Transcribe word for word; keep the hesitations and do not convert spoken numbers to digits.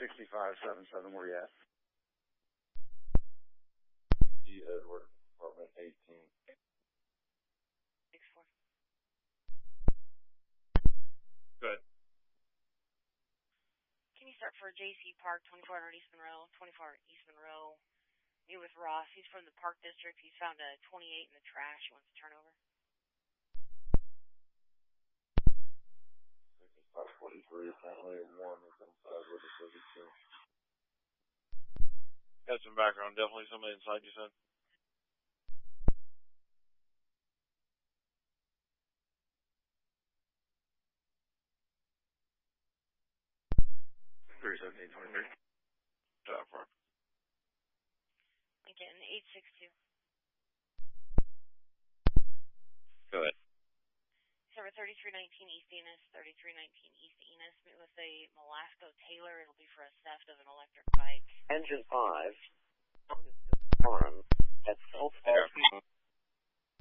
sixty-five seventy-seven, where you at? E. Edward, apartment eighteen. six four. Good. Can you start for J C Park, twenty-four hundred East Monroe, twenty-four East Monroe? Meet with Ross. He's from the Park District. He's found a twenty-eight in the trash. He wants to turn over. sixty-five forty-three, apparently one is inside with a thirty-two. Got some background. Definitely somebody inside, you said? three seventeen twenty-three. Stop for. Lincoln, eight six two. Go ahead. Server thirty-three nineteen East Enos, thirty-three nineteen East Enos. Meet with a Molasco Taylor. It'll be for a theft of an electric bike. Engine five. On